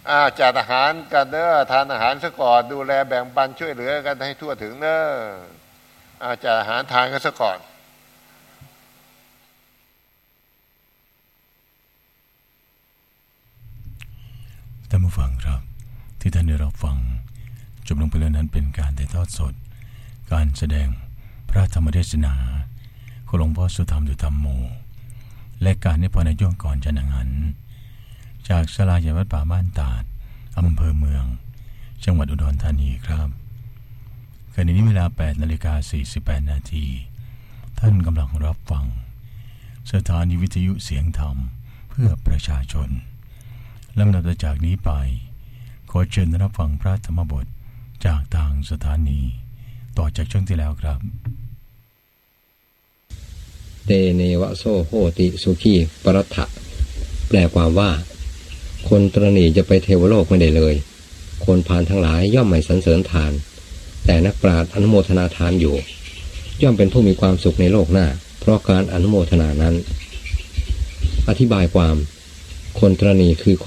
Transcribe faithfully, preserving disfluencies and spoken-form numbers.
อาจัดอาหารกันเด้อทานอาหารซะก่อนดูแลแบ่งปันช่วยเหลือกันให้ทั่วถึงเด้ออาจัดอาหารทานกันซะก่อนท่านผู้ฟังครับที่ท่านได้รับฟังจบลงไปแล้วนั้นเป็นการถ่ายทอดสดการแสดงพระธรรมเทศนาของหลวงพ่อสุธรรมดุจธรรมโมและการนิพพานในช่วงก่อนฉันอาหารจากศาลาใหญ่วัดป่าบ้านตาดอำเภอเมืองจังหวัดอุดรธานีครับขณะนี้เวลา แปดนาฬิกาสี่สิบแปด นาทีท่านกำลังรับฟังสถานีวิทยุเสียงธรรมเพื่อประชาชนลำดับจากนี้ไปขอเชิญรับฟังพระธรรมบทจากทางสถานีต่อจากช่วงที่แล้วครับเตเนวะโซโหติสุขีปรัตถะแปลความว่าคนตระหนี่จะไปเทวโลกไม่ได้เลยคนพาลทั้งหลายย่อมไม่สรรเสริญทานแต่นักปราชญ์อนุโมทนาทานอยู่ย่อมเป็นผู้มีความสุขในโลกหน้าเพราะการอนุโมทนานั้นอธิบายความคนตระหนี่คือ